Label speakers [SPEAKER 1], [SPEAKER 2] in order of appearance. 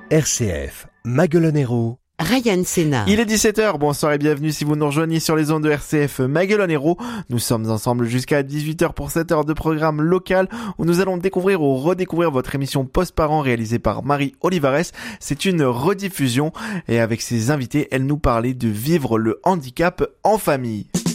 [SPEAKER 1] RCF, Maguelone-Hérault,
[SPEAKER 2] Ryan Senna.
[SPEAKER 3] Il est 17h, bonsoir et bienvenue si vous nous rejoignez sur les ondes de RCF Maguelone-Hérault. Nous sommes ensemble jusqu'à 18h pour cette heure de programme local où nous allons découvrir ou redécouvrir votre émission Post-Parents réalisée par Marie Olivares. C'est une rediffusion et avec ses invités, elle nous parlait de vivre le handicap en famille.